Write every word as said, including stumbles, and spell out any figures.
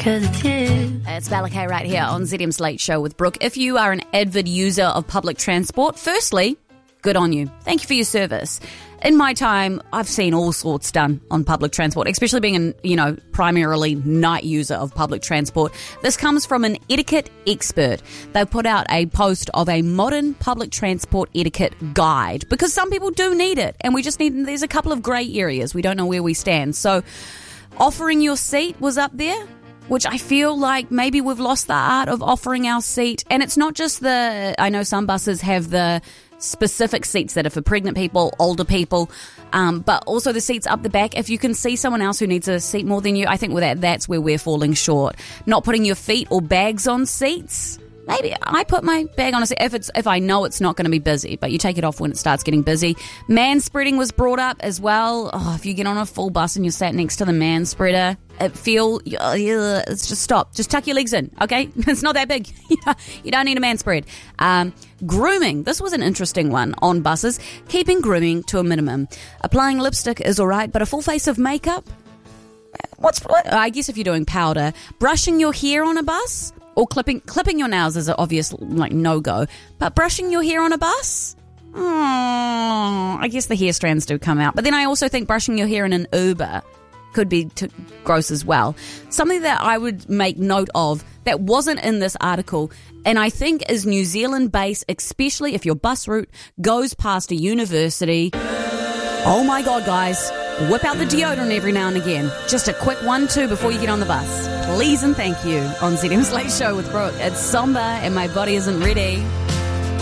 'cause it's you. It's Balakay right here on Z M's Late Show with Brooke. If you are an avid user of public transport, firstly, good on you. Thank you for your service. In my time, I've seen all sorts done on public transport, especially being an, you know, primarily night user of public transport. This comes from an etiquette expert. They put out a post of a modern public transport etiquette guide because some people do need it, and we just need, there's a couple of grey areas. We don't know where we stand. So offering your seat was up there, which I feel like maybe we've lost the art of offering our seat. And it's not just the, I know some buses have the specific seats that are for pregnant people, older people, um, but also the seats up the back. If you can see someone else who needs a seat more than you, I think with that, that's where we're falling short. Not putting your feet or bags on seats. Maybe I put my bag on a seat if it's if I know it's not going to be busy, but you take it off when it starts getting busy. Man spreading was brought up as well. Oh, if you get on a full bus and you're sat next to the man spreader, it feel uh, it's just stop. Just tuck your legs in, okay? It's not that big. You don't need a man spread. Um, grooming. This was an interesting one on buses. Keeping grooming to a minimum. Applying lipstick is all right, but a full face of makeup? What's what? I guess if you're doing powder. Brushing your hair on a bus? Or clipping clipping your nails is an obvious like no-go. But brushing your hair on a bus? Oh, I guess the hair strands do come out. But then I also think brushing your hair in an Uber could be t- gross as well. Something that I would make note of that wasn't in this article, and I think is New Zealand-based, especially if your bus route goes past a university. Oh my God, guys. Whip out the deodorant every now and again. Just a quick one, two before you get on the bus. Please and thank you on Z M's Late Show with Brooke. It's somber and my body isn't ready.